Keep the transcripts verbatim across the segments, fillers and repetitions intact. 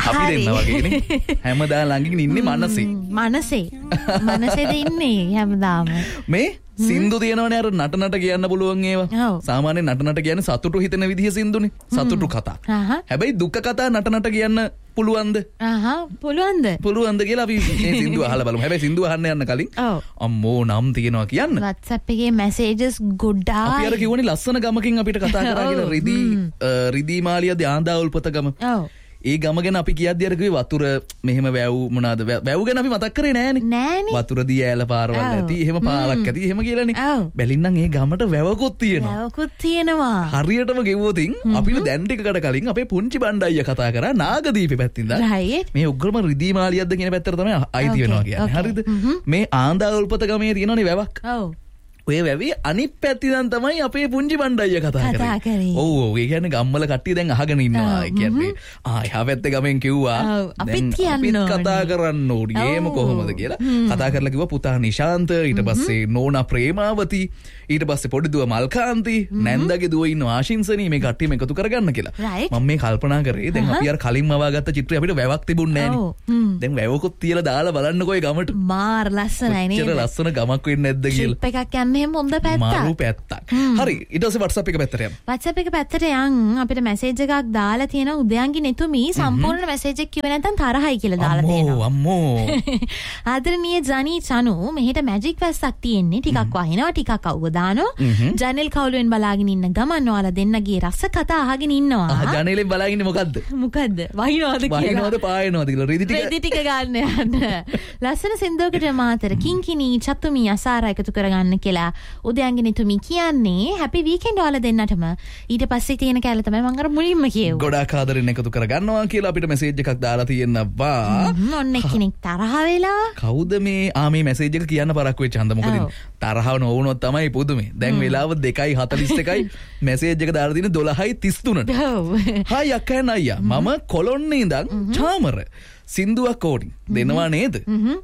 අපි දෙන්න වගේනේ. හැමදාම ළඟින් ඉන්නේ මනසේ. මනසේ. මනසේද ඉන්නේ හැමදාම. මේ සින්දු තියෙනවනේ අර නට නට කියන්න පුළුවන් ඒවා. ඔව්. සාමාන්‍යයෙන් නට නට කියන්නේ සතුටු හිතෙන විදිහ සින්දුනේ. සතුටු කතා. අහහ. හැබැයි දුක් කතා නට නට කියන්න පුළුවන්ද? අහහ පුළුවන්ද? පුළුවන්ද කියලා අපි මේ සින්දුව අහලා බලමු. හැබැයි සින්දුව අහන්න යන්න කලින් ඔව්. අම්මෝ නම් තියෙනවා කියන්න. WhatsApp එකේ messages ගොඩාක්. අපි අර කිව්වනේ ලස්සන ගමකින් අපිට කතා කරා කියලා රිදී රිදී මාලියා දාන්දා උල්පත ගම. ඔව්. ඒ ගම ගැන අපි කියද්දි අර කිව්වේ වතුර මෙහෙම වැව් මොනවාද වැව් ගැන අපි මතක් කරේ නෑනේ. නෑනේ. වතුර දී ඈල පාරවල් ඇති එහෙම පාරක් ඇති එහෙම කියලානේ. ඔව්. බැලින්නම් ඒ ගමට වැවකුත් තියෙනවා. වැවකුත් තියෙනවා. හරියටම කිව්වොතින් අපිට දැන් ටිකකට කලින් අපේ පුංචි බණ්ඩායියා කතා කරා නාගදීපේ පැත්තින් දා. right. මේ උග්‍රම රිදී මාලියද්ද කියන පැත්තට තමයි අයිති වෙනවා කියන්නේ. හරිද? මේ ආන්දා උල්පත ගමේ තියෙනවනේ වැවක්. ඔව්. ඔය වැවි අනිත් පැත්තෙන් තමයි අපේ පුංචි බණ්ඩායියා කතා කරේ. කතා කරේ. ඔව් ඔව් ඒ කියන්නේ ගම්වල කට්ටිය දැන් අහගෙන ඉන්නවා. ඒ කියන්නේ ආ එහා පැත්තේ ගමෙන් කිව්වා ඔව්, අපිත් දැන් කියන්න අපිත් ඕනේ. කතා කරන්න ඕනි. ඒම කොහොමද කියලා කතා කරලා කිව්වා පුතා නිශාන්ත ඊට පස්සේ නෝනා ප්‍රේමාවති ඊට පස්සේ පොඩි දුව මල්කාන්ති නැන්දගේ දුව ඉන්න ආශින්සනී මේ කට්ටියම එකතු කරගන්න කියලා. Right. මම මේ කල්පනා කරේ දැන් අපි අර කලින්ම වවාගත්ත චිත්‍රය අපිට වැවක් තිබුණේ ඔව්. නෑනේ. දැන් වැවකුත් තියලා දාලා බලන්නකෝ ඒ ගමට. මාර ලස්සනයි නේද? කොච්චර ලස්සන ගමක් වෙන්නේ නැද්ද කියලා. ට්‍රිප් එකක් යන්න එහෙම හොඳ පැත්තක්. මාරු පැත්තක්. හරි ඊට පස්සේ WhatsApp එක පැත්තට යමු. WhatsApp එක පැත්තට යන් අපිට මැසේජ් එකක් දාලා තියෙන උදයන්ගේ නෙතුමි සම්පූර්ණ මැසේජ් එක කිව්වේ නැත්නම් තරහයි කියලා දාලා තියෙනවා. අම්මෝ ආදරණීය ජනී චනු මෙහෙට මැජික් වැස්සක් තියෙන්නේ ටිකක් වහිනවා ටිකක් අවුව දානවා. ජනෙල් කවුලෙන් බලාගෙන ඉන්න ගමන් ඔයාලා දෙන්නගේ රස කතා අහගෙන ඉන්නවා. ආ ජනේලෙන් බලාගෙන ඉන්නේ මොකද්ද? මොකද්ද? වහිනවද කියලා. වහිනවද පායනවද කියලා රිදි ටික රෙදි ටික ගන්න යන්න. ලස්සන සින්දුවකට මාතර කිංකිණි චතුමි අසාර එකතු කරගන්න කියලා උදයන්ගේ නෙතුමි කියන්නේ හැපි වීකෙන්ඩ් ඔයාලා දෙන්නටම. ඊට පස්සේ තියෙන කැල තමයි මම අර මුලින්ම කියෙව්වා. ගොඩාක් ආදරෙන් එකතු කරගන්නවා කියලා අපිට මැසේජ් එකක් දාලා තියෙනවා. ඔන්න කෙනෙක් තරහ වෙලා. කවුද මේ ආ මේ මැසේජ් එක කියන්න පරක්කු වෙච්ච හන්ද මොකද තරහව නොවුනොත් තමයි පුදුමේ. දැන් වෙලාව දෙකයි හතළිස් එකයි මැසේජ් එක දාලා තියෙන දොළහයි තිස් තුනට. ඔව්. හායි අක්කා නයියා මම කොළොන්නේ ඉඳන් චාමර සින්දුවක් ඕනි දෙනවා නේද?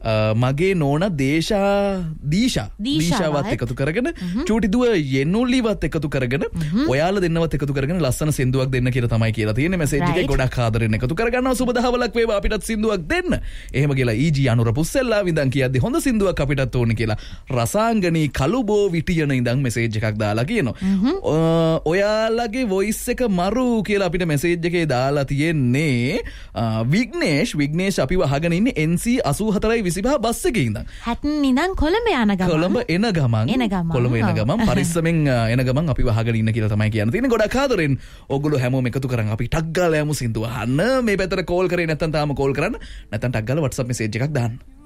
මගේ නෝනා දේශා දීෂා දීෂාවත් එකතු කරගෙන චූටි දුව යෙනුලිවත් එකතු කරගෙන ඔයාලා දෙන්නවත් එකතු කරගෙන ලස්සන සින්දුවක් දෙන්න කියලා තමයි කියලා තියෙන්නේ මැසේජ් එකේ. ගොඩක් ආදරෙන් එකතු කරගන්නවා. සුබ දහවලක් වේවා අපිටත් සින්දුවක් දෙන්න. එහෙම කියලා ඊජී අනුර පුස්සෙල්ලා විඳන් කියද්දි හොඳ සින්දුවක් අපිටත් ඕනේ කියලා රසාංගනී කළුබෝ විටියන ඉඳන් මැසේජ් එකක් දාලා කියනවා. ඔයාලගේ වොයිස් එක මරු කියලා අපිට මැසේජ් එකේ දාලා තියෙන්නේ විග්නේෂ් විග්නේෂ් අපිව අහගෙන ඉන්නේ එන් සී අසූ හතරයි විසිපහ බස් එකේ ඉඳන්. හැටන් ඉඳන් කොළඹ යන ගමන්. කොළඹ එන ගමන්. එන ගමන්. කොළඹ එන ගමන් පරිස්සමෙන් එන ගමන් අපිව අහගෙන ඉන්න කියලා තමයි කියන්න තියෙන්නේ. ගොඩක් ආදරෙන් ඔයගොල්ලෝ හැමෝම එකතු කරන් අපි ටක් ගාලා යමු සින්දුව අහන්න. මේ පැත්තට කෝල් කරේ නැත්නම් තාම කෝල් කරන්න. නැත්නම් ටක් ගාලා WhatsApp මැසේජ් එකක් දාන්න.